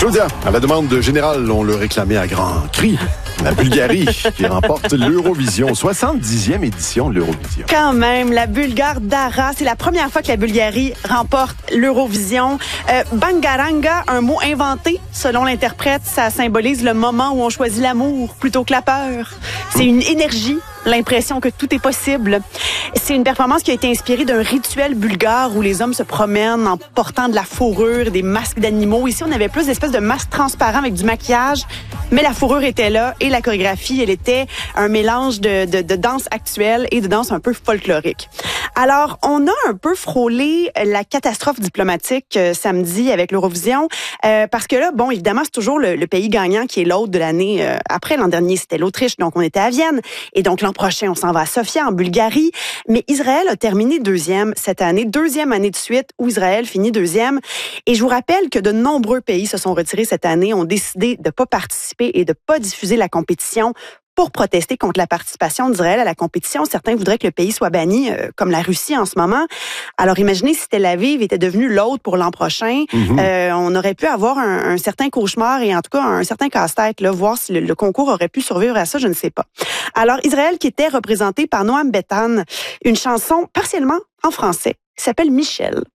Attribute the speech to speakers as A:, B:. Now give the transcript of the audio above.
A: Claudia, à la demande de Général, on le réclamait à grands cris. La Bulgarie qui remporte l'Eurovision, 70e édition de l'Eurovision.
B: Quand même, la Bulgare Dara, c'est la première fois que la Bulgarie remporte l'Eurovision. Bangaranga, un mot inventé, selon l'interprète, ça symbolise le moment où on choisit l'amour plutôt que la peur. C'est une énergie, l'impression que tout est possible. C'est une performance qui a été inspirée d'un rituel bulgare où les hommes se promènent en portant de la fourrure, des masques d'animaux. Ici, on avait plus d'espèces de masques transparents avec du maquillage, mais la fourrure était là et la chorégraphie, elle était un mélange de danse actuelle et de danse un peu folklorique. Alors, on a un peu frôlé la catastrophe diplomatique samedi avec l'Eurovision, parce que là, bon, évidemment, c'est toujours le pays gagnant qui est l'hôte de l'année. Après, l'an dernier, c'était l'Autriche, donc on était à Vienne. Et donc, l'an prochain, on s'en va à Sofia, en Bulgarie. Mais Israël a terminé deuxième cette année, deuxième année de suite où Israël finit deuxième. Et je vous rappelle que de nombreux pays se sont retirés cette année, ont décidé de ne pas participer et de ne pas diffuser la compétition pour protester contre la participation d'Israël à la compétition. Certains voudraient que le pays soit banni, comme la Russie en ce moment. Alors, imaginez si Tel Aviv était devenu l'hôte pour l'an prochain. On aurait pu avoir un certain cauchemar et en tout cas un certain casse-tête. Là, voir si le concours aurait pu survivre à ça, je ne sais pas. Alors, Israël qui était représenté par Noam Betan, une chanson partiellement en français qui s'appelle Michel.